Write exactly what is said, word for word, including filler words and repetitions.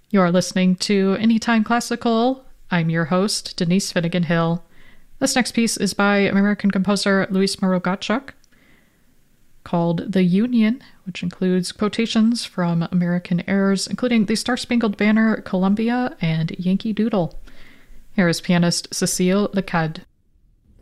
You're listening to Anytime Classical. I'm your host, Denise Finnegan Hill. This next piece is by American composer Luis Moragatchuk, called The Union, which includes quotations from American airs, including The Star-Spangled Banner, Columbia, and Yankee Doodle. Here is pianist Cecile Lecade.